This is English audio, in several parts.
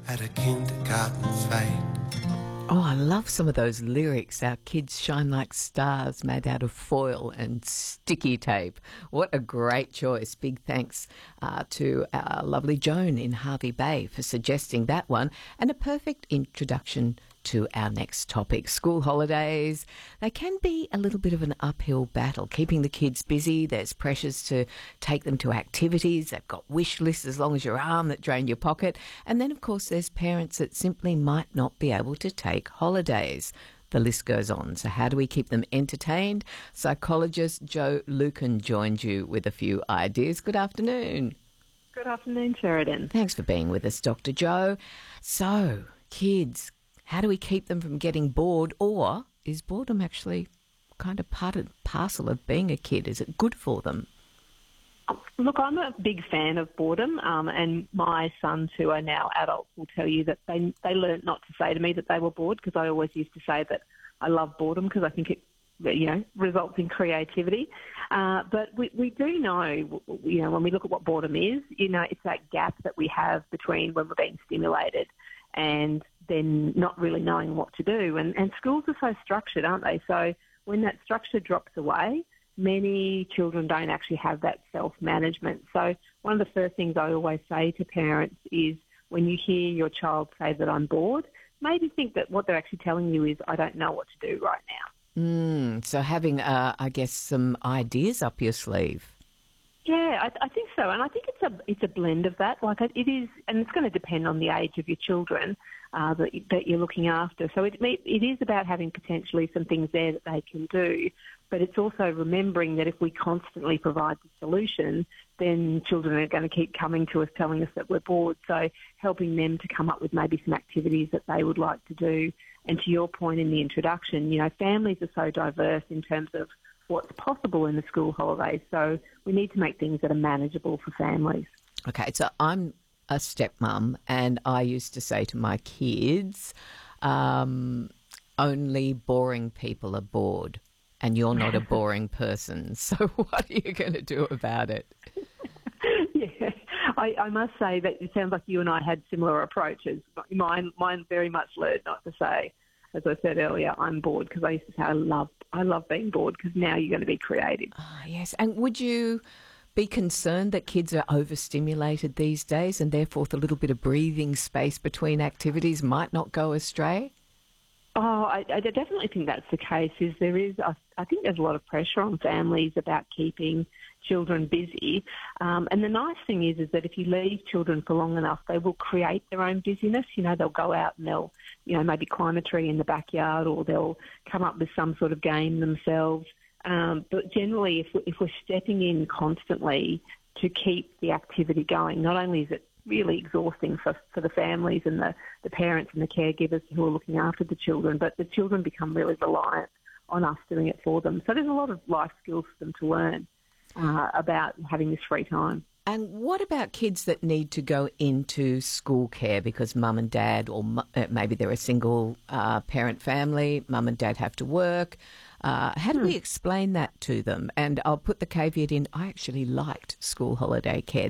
at a kindergarten fete. Oh, I love some of those lyrics. Our kids shine like stars made out of foil and sticky tape. What a great choice. Big thanks to our lovely Joan in Hervey Bay for suggesting that one, and a perfect introduction to our next topic. School holidays, they can be a little bit of an uphill battle, keeping the kids busy. There's pressures to take them to activities. They've got wish lists as long as your arm that drain your pocket. And then, of course, there's parents that simply might not be able to take holidays. The list goes on. So how do we keep them entertained? Psychologist Jo Lucan joined you with a few ideas. Good afternoon. Good afternoon, Sheridan. Thanks for being with us, Dr. Jo. So, kids, how do we keep them from getting bored, or is boredom actually kind of part and parcel of being a kid? Is it good for them? Look, I'm a big fan of boredom, and my sons, who are now adults, will tell you that they learned not to say to me that they were bored, because I always used to say that I love boredom because I think it, results in creativity. But we do know, when we look at what boredom is, it's that gap that we have between when we're being stimulated and then not really knowing what to do. And schools are so structured, aren't they? So when that structure drops away, many children don't actually have that self-management. So one of the first things I always say to parents is, when you hear your child say that I'm bored, maybe think that what they're actually telling you is, I don't know what to do right now. So having, I guess, some ideas up your sleeve. Yeah, I think so, and I think it's a blend of that. Like it is, and it's going to depend on the age of your children that you're looking after. So it is about having potentially some things there that they can do, but it's also remembering that if we constantly provide the solution, then children are going to keep coming to us telling us that we're bored. So helping them to come up with maybe some activities that they would like to do. And to your point in the introduction, families are so diverse in terms of what's possible in the school holidays. So we need to make things that are manageable for families. Okay, so I'm a stepmom, and I used to say to my kids, only boring people are bored, and you're not a boring person. So what are you going to do about it? Yeah, I must say that it sounds like you and I had similar approaches. Mine very much learned not to say, as I said earlier, I'm bored, because I used to say I love being bored, because now you're going to be creative. Oh, yes. And would you be concerned that kids are overstimulated these days, and therefore a little bit of breathing space between activities might not go astray? Oh, I definitely think that's the case. I think there's a lot of pressure on families about keeping children busy. And the nice thing is that if you leave children for long enough, they will create their own busyness. They'll go out and they'll, maybe climb a tree in the backyard, or they'll come up with some sort of game themselves. But generally, if we're stepping in constantly to keep the activity going, not only is it really exhausting for the families and the parents and the caregivers who are looking after the children, but the children become really reliant on us doing it for them. So there's a lot of life skills for them to learn about having this free time. And what about kids that need to go into school care because mum and dad, or maybe they're a single parent family, mum and dad have to work? How do we explain that to them? And I'll put the caveat in, I actually liked school holiday care.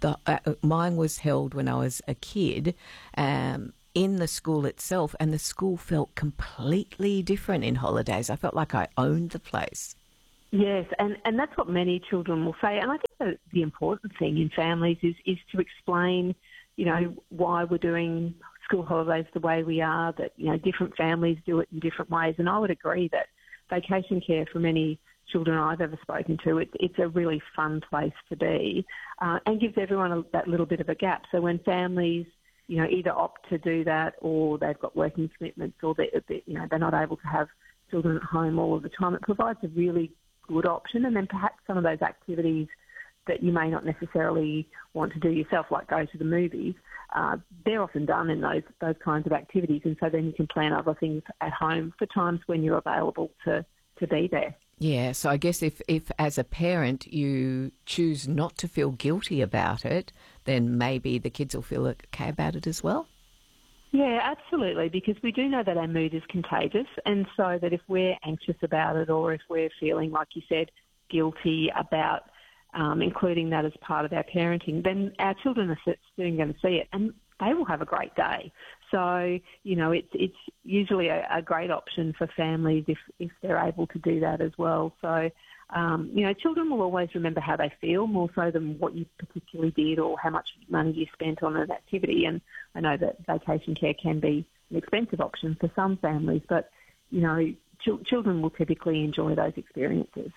Mine was held when I was a kid in the school itself, and the school felt completely different in holidays. I felt like I owned the place. Yes, and that's what many children will say. And I think that the important thing in families is to explain, why we're doing school holidays the way we are, that, different families do it in different ways. And I would agree that vacation care, for many children I've ever spoken to, it's a really fun place to be, and gives everyone that little bit of a gap. So when families, either opt to do that, or they've got working commitments, or they're not able to have children at home all of the time, it provides a really good option. And then perhaps some of those activities that you may not necessarily want to do yourself, like go to the movies, they're often done in those kinds of activities. And so then you can plan other things at home for times when you're available to be there. Yeah, so I guess if as a parent you choose not to feel guilty about it, then maybe the kids will feel okay about it as well. Yeah, absolutely, because we do know that our mood is contagious, and so that if we're anxious about it, or if we're feeling, like you said, guilty about including that as part of our parenting, then our children are soon going to see it. And they will have a great day. So, it's usually a great option for families if they're able to do that as well. So, children will always remember how they feel more so than what you particularly did or how much money you spent on an activity. And I know that vacation care can be an expensive option for some families, but, children will typically enjoy those experiences.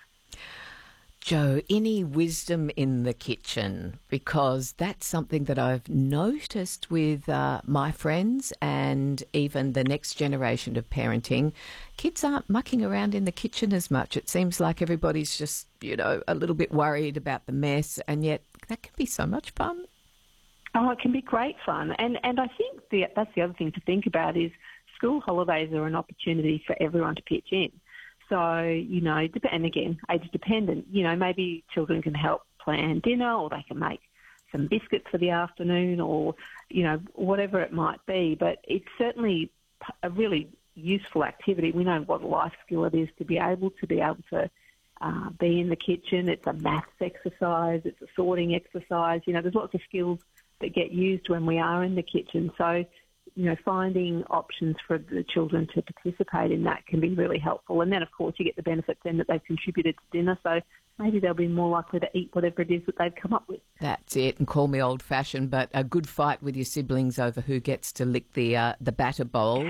Jo, any wisdom in the kitchen? Because that's something that I've noticed with my friends and even the next generation of parenting. Kids aren't mucking around in the kitchen as much. It seems like everybody's just, a little bit worried about the mess, and yet that can be so much fun. Oh, it can be great fun. And I think that's the other thing to think about is school holidays are an opportunity for everyone to pitch in. So, and again, age dependent, maybe children can help plan dinner or they can make some biscuits for the afternoon or, whatever it might be. But it's certainly a really useful activity. We know what a life skill it is to be able to be in the kitchen. It's a maths exercise. It's a sorting exercise. There's lots of skills that get used when we are in the kitchen. So, finding options for the children to participate in that can be really helpful. And then, of course, you get the benefits then that they've contributed to dinner, so maybe they'll be more likely to eat whatever it is that they've come up with. That's it, and call me old-fashioned, but a good fight with your siblings over who gets to lick the batter bowl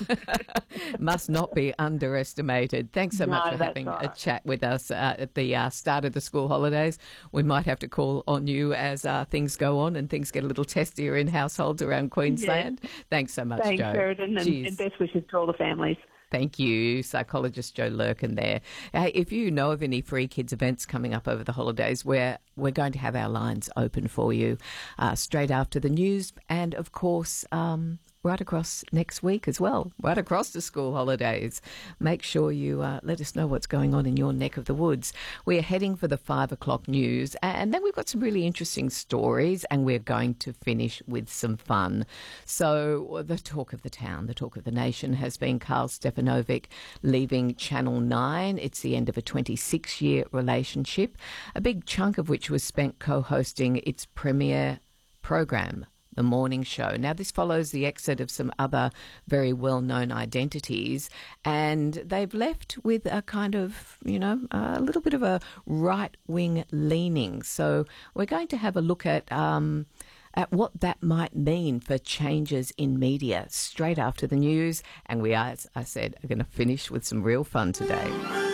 must not be underestimated. Thanks so much for having a chat with us at the start of the school holidays. We might have to call on you as things go on and things get a little testier in households around Queensland. Yeah. Thanks so much, Jo. Thanks, Sheridan, and best wishes to all the families. Thank you, psychologist Jo Lurkin there. If you know of any free kids events coming up over the holidays, we're going to have our lines open for you straight after the news, and of course right across next week as well, right across the school holidays. Make sure you let us know what's going on in your neck of the woods. We are heading for the 5 o'clock news, and then we've got some really interesting stories, and we're going to finish with some fun. So the talk of the town, the talk of the nation has been Karl Stefanovic leaving Channel 9. It's the end of a 26-year relationship, a big chunk of which was spent co-hosting its premiere program, The Morning Show. Now, this follows the exit of some other very well-known identities, and they've left with a kind of, a little bit of a right-wing leaning. So we're going to have a look at what that might mean for changes in media straight after the news. And we are, as I said, are going to finish with some real fun today.